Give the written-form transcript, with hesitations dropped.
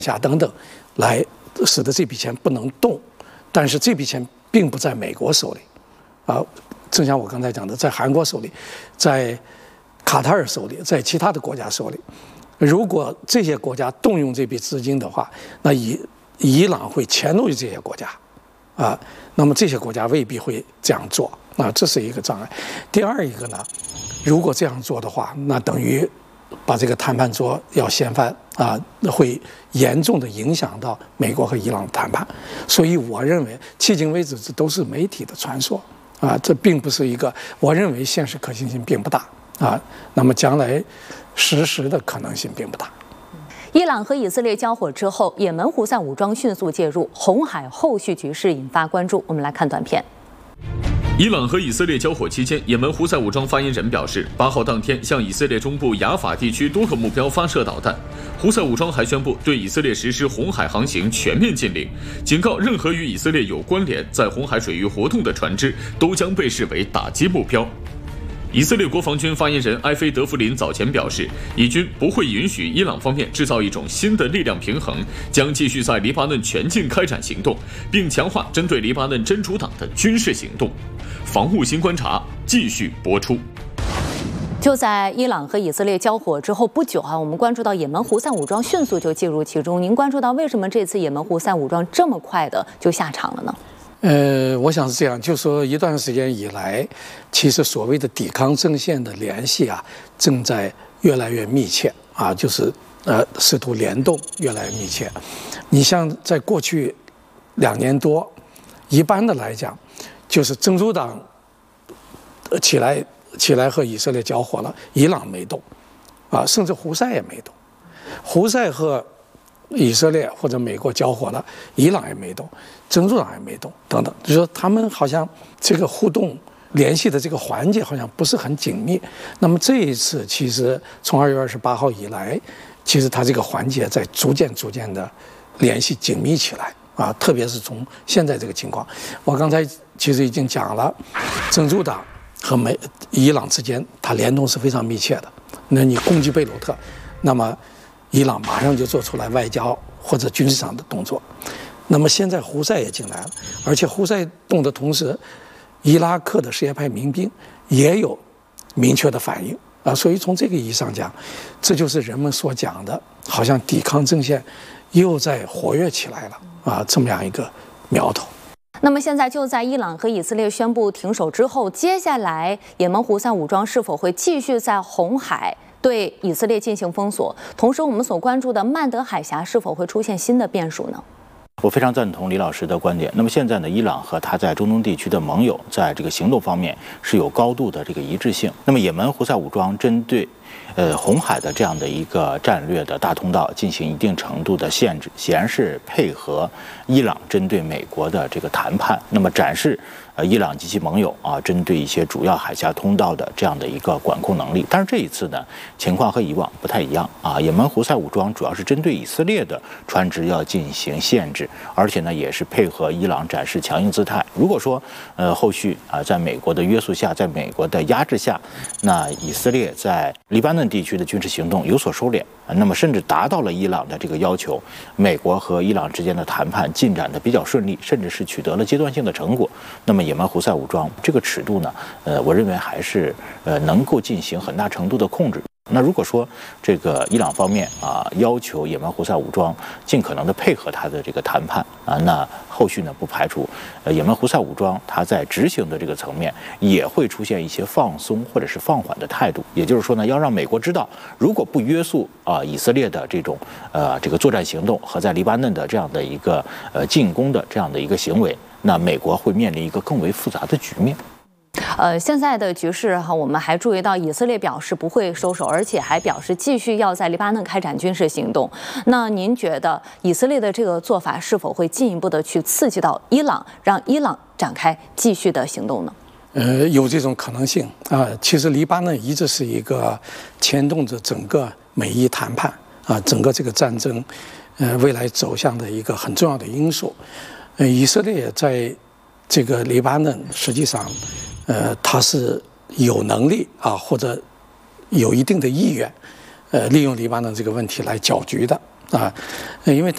下等等，来使得这笔钱不能动。但是这笔钱并不在美国手里，正像我刚才讲的，在韩国手里，在卡塔尔手里，在其他的国家手里。如果这些国家动用这笔资金的话，那伊朗会迁怒于这些国家，那么这些国家未必会这样做，这是一个障碍。第二一个呢，如果这样做的话，那等于把这个谈判桌要掀翻会严重的影响到美国和伊朗的谈判。所以我认为，迄今为止这都是媒体的传说这并不是一个，我认为现实可行性并不大那么将来实施的可能性并不大。 伊朗和以色列交火之后，也门胡塞武装迅速介入，红海后续局势引发关注。我们来看短片。 伊朗和以色列交火期间，也门胡塞武装发言人表示，8号当天向以色列中部雅法地区多个目标发射导弹。胡塞武装还宣布对以色列实施红海航行全面禁令，警告任何与以色列有关联在红海水域活动的船只都将被视为打击目标。以色列国防军发言人埃菲德弗林早前表示，以军不会允许伊朗方面制造一种新的力量平衡，将继续在黎巴嫩全境开展行动，并强化针对黎巴嫩真主党的军事行动。防务新观察继续播出。 就在伊朗和以色列交火之后不久我们关注到也门胡塞武装迅速就介入其中。您关注到为什么这次也门胡塞武装这么快的就下场了呢？ 我想是这样，就说一段时间以来，其实所谓的抵抗阵线的联系正在越来越密切就是试图联动越来越密切。你像在过去2年多，一般的来讲，就是真主党起来和以色列交火了，伊朗没动甚至胡塞也没动，胡塞和以色列或者美国交火了，伊朗也没动，真主党也没动，等等，就是说他们好像这个互动联系的这个环节好像不是很紧密。那么这一次，其实从2月28号以来，其实它这个环节在逐渐的联系紧密起来特别是从现在这个情况，我刚才其实已经讲了，真主党和伊朗之间它联动是非常密切的。那你攻击贝鲁特，那么伊朗马上就做出来外交或者军事上的动作。那么现在胡塞也进来了，而且胡塞动的同时，伊拉克的什叶派民兵也有明确的反应所以从这个意义上讲，这就是人们所讲的，好像抵抗阵线又在活跃起来了这么样一个苗头。 那么现在就在伊朗和以色列宣布停手之后，接下来也门胡塞武装是否会继续在红海对以色列进行封锁？同时我们所关注的曼德海峡是否会出现新的变数呢？ 我非常赞同李老师的观点。那么现在呢，伊朗和他在中东地区的盟友在这个行动方面是有高度的这个一致性。那么也门胡塞武装针对红海的这样的一个战略的大通道进行一定程度的限制，显然是配合伊朗针对美国的这个谈判，那么展示伊朗及其盟友针对一些主要海峡通道的这样的一个管控能力。但是这一次呢，情况和以往不太一样也门胡塞武装主要是针对以色列的船只要进行限制，而且呢也是配合伊朗展示强硬姿态。如果说后续在美国的约束下，在美国的压制下，那以色列在黎巴嫩地区的军事行动有所收敛，那么甚至达到了伊朗的这个要求，美国和伊朗之间的谈判进展的比较顺利，甚至是取得了阶段性的成果，那么也门胡塞武装这个尺度呢我认为还是能够进行很大程度的控制。那如果说这个伊朗方面要求也门胡塞武装尽可能的配合他的这个谈判那后续呢不排除也门胡塞武装他在执行的这个层面也会出现一些放松或者是放缓的态度。也就是说呢，要让美国知道，如果不约束以色列的这种这个作战行动和在黎巴嫩的这样的一个进攻的这样的一个行为，那美国会面临一个更为复杂的局面。 现在的局势我们还注意到以色列表示不会收手，而且还表示继续要在黎巴嫩开展军事行动。那您觉得以色列的这个做法是否会进一步的去刺激到伊朗，让伊朗展开继续的行动呢？ 有这种可能性其实黎巴嫩一直是一个牵动着整个美伊谈判整个这个战争未来走向的一个很重要的因素。以色列在这个黎巴嫩实际上他是有能力或者有一定的意愿利用黎巴嫩这个问题来搅局的因为